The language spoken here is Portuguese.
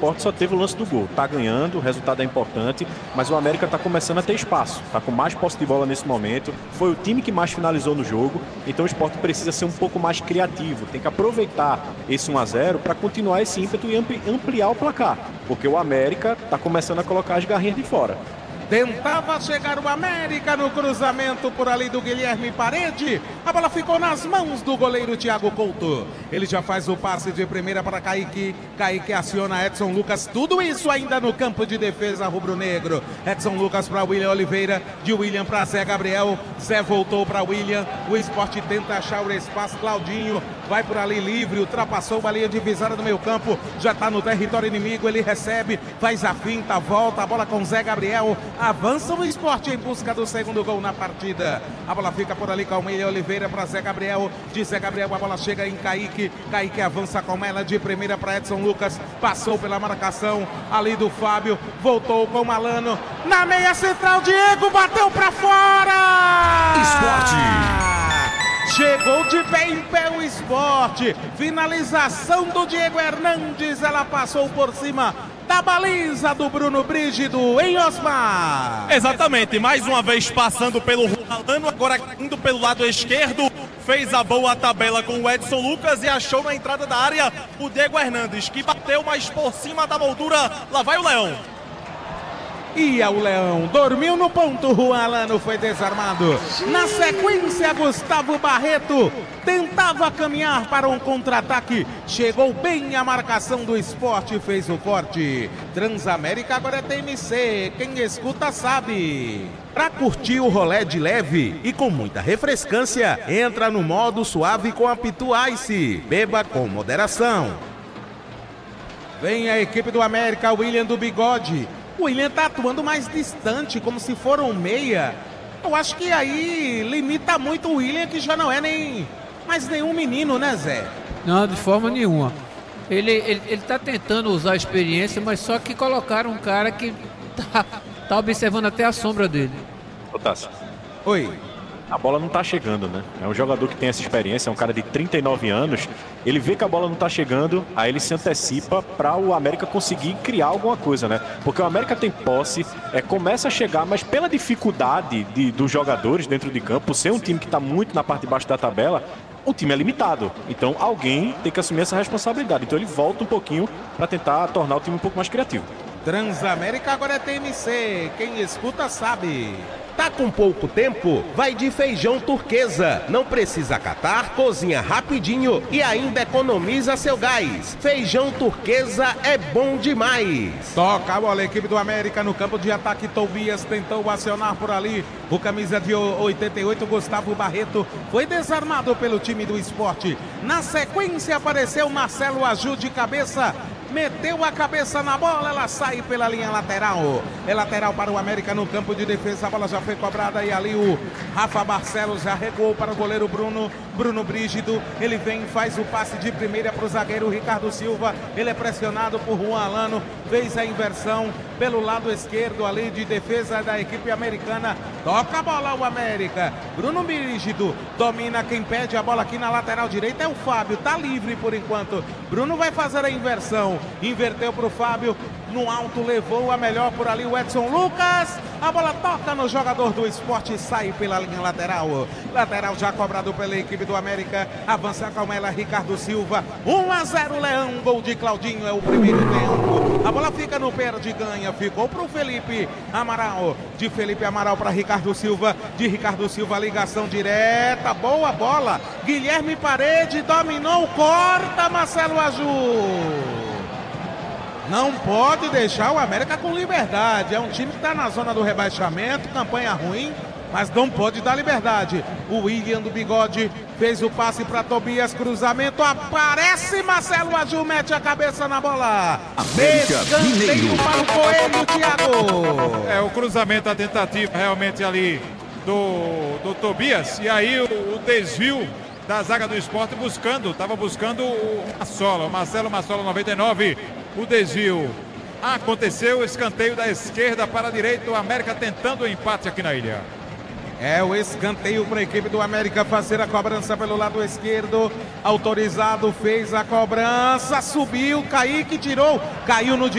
Sport só teve o lance do gol. Tá ganhando, o resultado é importante, mas o América tá começando a ter espaço. Tá com mais posse de bola nesse momento. Foi o time que mais finalizou no jogo. Então o Sport precisa ser um pouco mais criativo. Tem que aproveitar esse 1-0 para continuar esse ímpeto e ampliar o placar. Porque o América tá começando a colocar as garrinhas de fora. Tentava chegar o América no cruzamento por ali do Guilherme Parede. A bola ficou nas mãos do goleiro Thiago Couto. Ele já faz o passe de primeira para Kaique. Kaique aciona Edson Lucas. Tudo isso ainda no campo de defesa rubro-negro. Edson Lucas para William Oliveira. De William para Zé Gabriel. Zé voltou para William. O Sport tenta achar o espaço. Claudinho vai por ali livre. Ultrapassou a linha divisória do meio campo. Já está no território inimigo. Ele recebe. Faz a finta. Volta. A bola com Zé Gabriel. Avança o Sport em busca do segundo gol na partida. A bola fica por ali com o William Oliveira para Zé Gabriel. De Zé Gabriel a bola chega em Kaique. Kaique avança com ela de primeira para Edson Lucas. Passou pela marcação ali do Fábio. Voltou com o Malano. Na meia central, Diego bateu para fora. Sport. Chegou de pé em pé o Sport. Finalização do Diego Hernandes. Ela passou por cima da baliza do Bruno Brígido em Osmar. Exatamente, mais uma vez passando pelo Rolando, agora indo pelo lado esquerdo, fez a boa tabela com o Edson Lucas e achou na entrada da área o Diego Hernandes, que bateu mais por cima da moldura. Lá vai o Leão. Ia o Leão, dormiu no ponto, Juan Alano foi desarmado. Na sequência, Gustavo Barreto tentava caminhar para um contra-ataque. Chegou bem a marcação do Sport e fez o corte. Transamérica agora é TMC, quem escuta sabe. Para curtir o rolê de leve e com muita refrescância, entra no modo suave com a Pitu Ice. Beba com moderação. Vem a equipe do América, William do Bigode. O William tá atuando mais distante, como se for um meia. Eu acho que aí limita muito o William, que já não é mais nenhum menino, né, Zé? Não, de forma nenhuma. Ele tá tentando usar a experiência, mas só que colocaram um cara que tá observando até a sombra dele. Ô, Tassi. Oi. A bola não tá chegando, né? É um jogador que tem essa experiência, é um cara de 39 anos. Ele vê que a bola não tá chegando, aí ele se antecipa para o América conseguir criar alguma coisa, né? Porque o América tem posse, começa a chegar, mas pela dificuldade dos jogadores dentro de campo, ser um time que tá muito na parte de baixo da tabela, o time é limitado. Então alguém tem que assumir essa responsabilidade. Então ele volta um pouquinho para tentar tornar o time um pouco mais criativo. Transamérica agora é TMC, quem escuta sabe. Tá com pouco tempo? Vai de feijão turquesa. Não precisa catar, cozinha rapidinho e ainda economiza seu gás. Feijão turquesa é bom demais. Toca a bola, a equipe do América no campo de ataque. Tobias tentou acionar por ali. O camisa de 88, Gustavo Barreto, foi desarmado pelo time do Sport. Na sequência apareceu Marcelo Aju de cabeça. Meteu a cabeça na bola, ela sai pela linha lateral. É lateral para o América no campo de defesa. A bola já foi cobrada e ali o Rafa Barcelos já recuou para o goleiro Bruno Brígido. Ele vem, faz o passe de primeira para o zagueiro Ricardo Silva. Ele é pressionado por Juan Alano. Fez a inversão pelo lado esquerdo ali de defesa da equipe americana. Toca a bola o América. Bruno Brígido domina, quem pede a bola aqui na lateral direita é o Fábio. Tá livre por enquanto. Bruno vai fazer a inversão. Inverteu para o Fábio, no alto levou a melhor por ali o Edson Lucas. A bola toca no jogador do Sport e sai pela linha lateral. Lateral já cobrado pela equipe do América. Avança com ela Ricardo Silva. 1-0 Leão, gol de Claudinho, é o primeiro tempo. A bola fica no perde, ganha, ficou para o Felipe Amaral. De Felipe Amaral para Ricardo Silva. De Ricardo Silva, ligação direta, boa bola. Guilherme Parede dominou, corta Marcelo Aju. Não pode deixar o América com liberdade. É um time que está na zona do rebaixamento, campanha ruim, mas não pode dar liberdade. O William do Bigode fez o passe para Tobias, cruzamento, aparece Marcelo Aju, mete a cabeça na bola. Escanteio para o Coelho, Thiago. O cruzamento, a tentativa realmente ali do Tobias, e aí o desvio da zaga do Sport estava buscando o Marcelo Massola, 99. O desvio aconteceu, escanteio da esquerda para a direita, o América tentando o empate aqui na ilha. É o escanteio para a equipe do América fazer a cobrança pelo lado esquerdo. Autorizado, fez a cobrança, subiu, Kaique tirou, caiu no